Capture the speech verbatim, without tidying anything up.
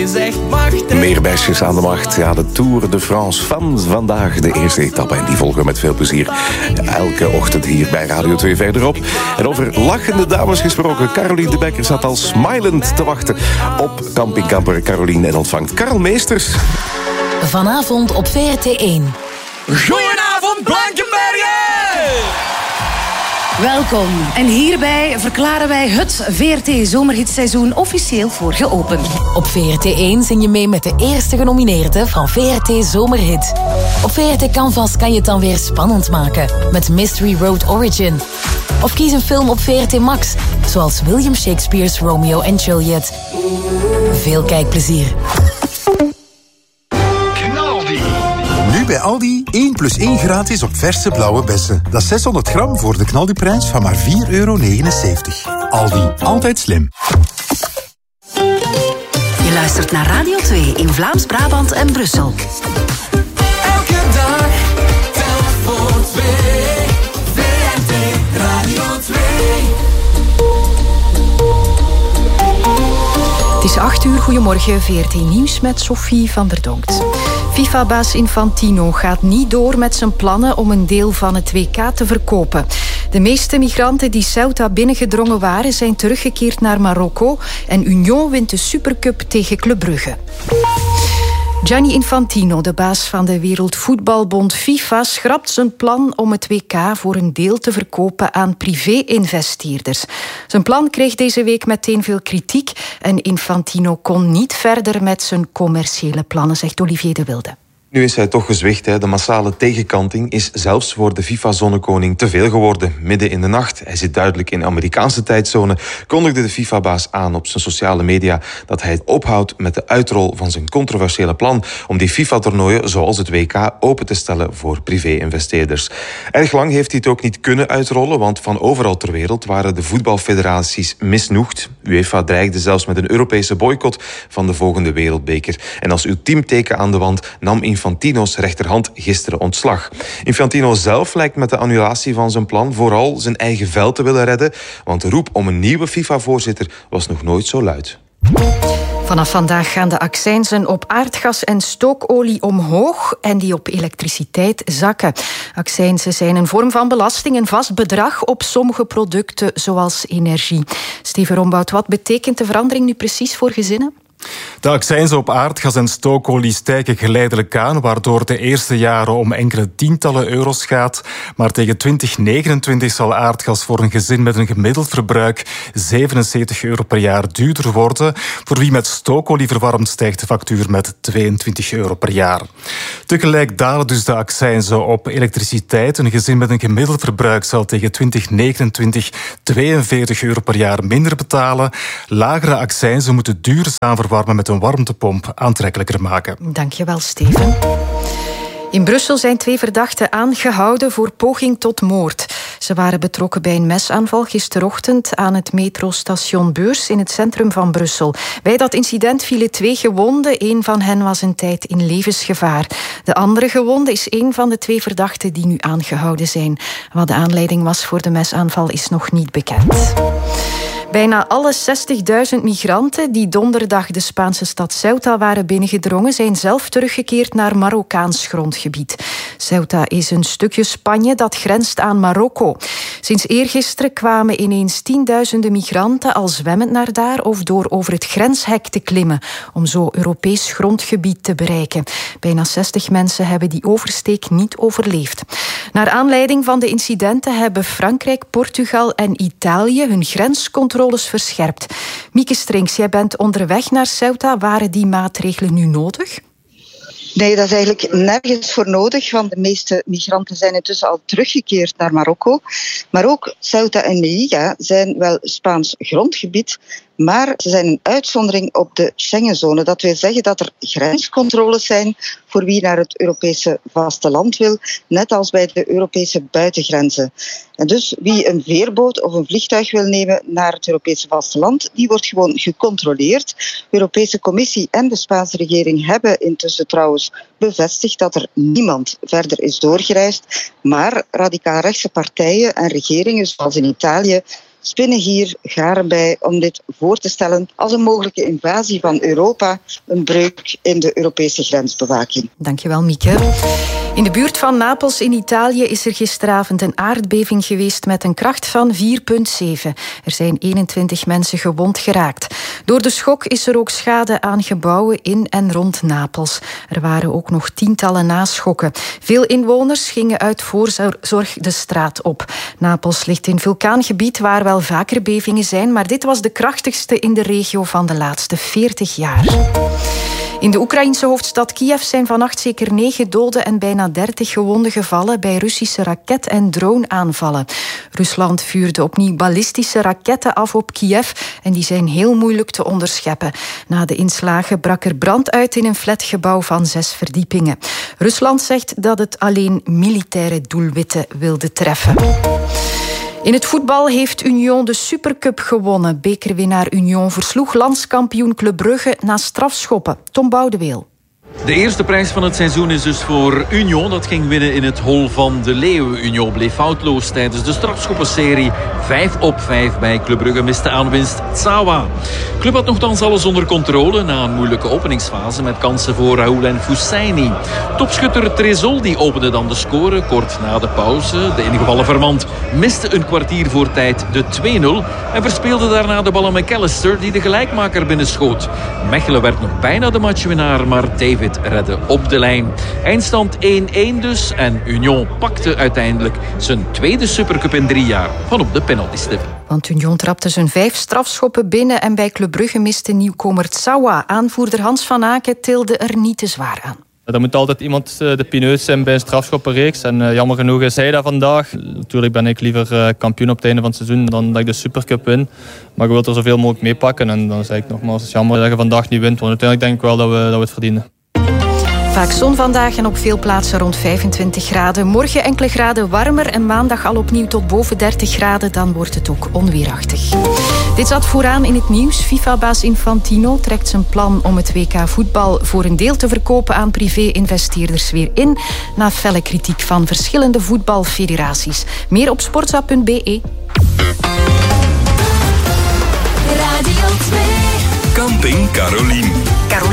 is echt machtig. Meer besjes aan de macht. Ja, de Tour de France van vandaag. De eerste etappe en die volgen we met veel plezier. Elke ochtend hier bij Radio twee verderop. En over lachende dames gesproken. Caroline de Bekker zat al smilend te wachten op campingkamper Caroline en ontvangt Karl Meesters. Vanavond op V R T één. Goedenavond, Blankenbergen! Welkom. En hierbij verklaren wij het V R T Zomerhitseizoen officieel voor geopend. Op V R T één zing je mee met de eerste genomineerde van V R T Zomerhit. Op V R T Canvas kan je het dan weer spannend maken met Mystery Road Origin. Of kies een film op V R T Max, zoals William Shakespeare's Romeo and Juliet. Veel kijkplezier. Nu bij Aldi één plus één gratis op verse blauwe bessen. Dat is zeshonderd gram voor de knaldiprijs van maar vier euro negenenzeventig. Aldi, altijd slim. Je luistert naar Radio twee in Vlaams-Brabant en Brussel. Elke dag telt voor twee. V R T Radio twee. Het is acht uur, goedemorgen, V R T Nieuws met Sophie van der Donkt. FIFA-baas Infantino gaat niet door met zijn plannen om een deel van het W K te verkopen. De meeste migranten die Ceuta binnengedrongen waren zijn teruggekeerd naar Marokko en Union wint de Supercup tegen Club Brugge. Gianni Infantino, de baas van de Wereldvoetbalbond FIFA, schrapt zijn plan om het W K voor een deel te verkopen aan privé-investeerders. Zijn plan kreeg deze week meteen veel kritiek en Infantino kon niet verder met zijn commerciële plannen, zegt Olivier de Wilde. Nu is hij toch gezwicht. Hè. De massale tegenkanting is zelfs voor de FIFA-zonnekoning te veel geworden. Midden in de nacht, hij zit duidelijk in de Amerikaanse tijdzone, kondigde de FIFA-baas aan op zijn sociale media dat hij ophoudt met de uitrol van zijn controversiële plan om die FIFA-toernooien zoals het W K open te stellen voor privé-investeerders. Erg lang heeft hij het ook niet kunnen uitrollen, want van overal ter wereld waren de voetbalfederaties misnoegd. UEFA dreigde zelfs met een Europese boycott van de volgende wereldbeker. En als ultiem teken aan de wand nam Infantino's rechterhand gisteren ontslag. Infantino zelf lijkt met de annulatie van zijn plan vooral zijn eigen vel te willen redden, want de roep om een nieuwe FIFA-voorzitter was nog nooit zo luid. Vanaf vandaag gaan de accijnzen op aardgas en stookolie omhoog en die op elektriciteit zakken. Accijnzen zijn een vorm van belasting, een vast bedrag op sommige producten zoals energie. Steven Rombout, wat betekent de verandering nu precies voor gezinnen? De accijnzen op aardgas en stookolie stijgen geleidelijk aan, waardoor de eerste jaren om enkele tientallen euro's gaat. Maar tegen twintig negenentwintig zal aardgas voor een gezin met een gemiddeld verbruik zevenenzeventig euro per jaar duurder worden. Voor wie met stookolie verwarmt stijgt de factuur met tweeëntwintig euro per jaar. Tegelijk dalen dus de accijnzen op elektriciteit. Een gezin met een gemiddeld verbruik zal tegen twintig negenentwintig tweeënveertig euro per jaar minder betalen. Lagere accijnzen moeten duurzaam verwarmen met een warmtepomp aantrekkelijker maken. Dankjewel, Steven. In Brussel zijn twee verdachten aangehouden voor poging tot moord. Ze waren betrokken bij een mesaanval gisterochtend aan het metrostation Beurs in het centrum van Brussel. Bij dat incident vielen twee gewonden. Een van hen was een tijd in levensgevaar. De andere gewonde is een van de twee verdachten die nu aangehouden zijn. Wat de aanleiding was voor de mesaanval is nog niet bekend. Bijna alle zestigduizend migranten die donderdag de Spaanse stad Ceuta waren binnengedrongen, zijn zelf teruggekeerd naar Marokkaans grondgebied. Ceuta is een stukje Spanje dat grenst aan Marokko. Sinds eergisteren kwamen ineens tienduizenden migranten al zwemmend naar daar of door over het grenshek te klimmen, om zo Europees grondgebied te bereiken. Bijna zestig mensen hebben die oversteek niet overleefd. Naar aanleiding van de incidenten hebben Frankrijk, Portugal en Italië hun grenscontrole verscherpt. Mieke Strinks, jij bent onderweg naar Ceuta. Waren die maatregelen nu nodig? Nee, dat is eigenlijk nergens voor nodig, want de meeste migranten zijn intussen al teruggekeerd naar Marokko. Maar ook Ceuta en Melilla zijn wel Spaans grondgebied, maar ze zijn een uitzondering op de Schengenzone. Dat wil zeggen dat er grenscontroles zijn voor wie naar het Europese vasteland wil, net als bij de Europese buitengrenzen. En dus wie een veerboot of een vliegtuig wil nemen naar het Europese vasteland, die wordt gewoon gecontroleerd. De Europese Commissie en de Spaanse regering hebben intussen trouwens bevestigd dat er niemand verder is doorgereisd. Maar radicaal rechtse partijen en regeringen, zoals in Italië, spinnen hier garen bij om dit voor te stellen als een mogelijke invasie van Europa, een breuk in de Europese grensbewaking. Dankjewel, Mieke. In de buurt van Napels in Italië is er gisteravond een aardbeving geweest met een kracht van vier komma zeven. Er zijn eenentwintig mensen gewond geraakt. Door de schok is er ook schade aan gebouwen in en rond Napels. Er waren ook nog tientallen naschokken. Veel inwoners gingen uit voorzorg de straat op. Napels ligt in vulkaangebied waar wel vaker bevingen zijn, maar dit was de krachtigste in de regio van de laatste veertig jaar. In de Oekraïense hoofdstad Kiev zijn vannacht zeker negen doden en bijna dertig gewonden gevallen bij Russische raket- en droneaanvallen. Rusland vuurde opnieuw ballistische raketten af op Kiev en die zijn heel moeilijk te onderscheppen. Na de inslagen brak er brand uit in een flatgebouw van zes verdiepingen. Rusland zegt dat het alleen militaire doelwitten wilde treffen. In het voetbal heeft Union de Supercup gewonnen. Bekerwinnaar Union versloeg landskampioen Club Brugge na strafschoppen. Tom Boudeweel. De eerste prijs van het seizoen is dus voor Union. Dat ging winnen in het hol van de Leeuw. Union bleef foutloos tijdens de strafschoppenserie. vijf op vijf bij Club Brugge miste aanwinst Tsawa. Club had nogthans alles onder controle na een moeilijke openingsfase met kansen voor Raoul en Foussaini. Topschutter Tresoldi opende dan de score kort na de pauze. De ingevallen Vermand miste een kwartier voor tijd de twee nul en verspeelde daarna de bal aan McAllister die de gelijkmaker binnenschoot. Mechelen werd nog bijna de matchwinnaar, maar David redde op de lijn. Eindstand één-één dus en Union pakte uiteindelijk zijn tweede Supercup in drie jaar van op de penaltystip. Want Union trapte zijn vijf strafschoppen binnen en bij Club Brugge miste nieuwkomer Tsawa. Aanvoerder Hans van Aken tilde er niet te zwaar aan. Er moet altijd iemand de pineus zijn bij een strafschoppenreeks. En uh, jammer genoeg is hij dat vandaag. Natuurlijk ben ik liever uh, kampioen op het einde van het seizoen dan dat ik de Supercup win. Maar je wilt er zoveel mogelijk meepakken. En dan zeg ik nogmaals, het is jammer dat je vandaag niet wint. Want uiteindelijk denk ik wel dat we, dat we het verdienen. Vaak zon vandaag en op veel plaatsen rond vijfentwintig graden. Morgen enkele graden warmer en maandag al opnieuw tot boven dertig graden. Dan wordt het ook onweerachtig. Dit zat vooraan in het nieuws. FIFA-baas Infantino trekt zijn plan om het W K voetbal voor een deel te verkopen aan privé-investeerders weer in. Na felle kritiek van verschillende voetbalfederaties. Meer op sportza punt b e. Radio twee. Camping Carolien.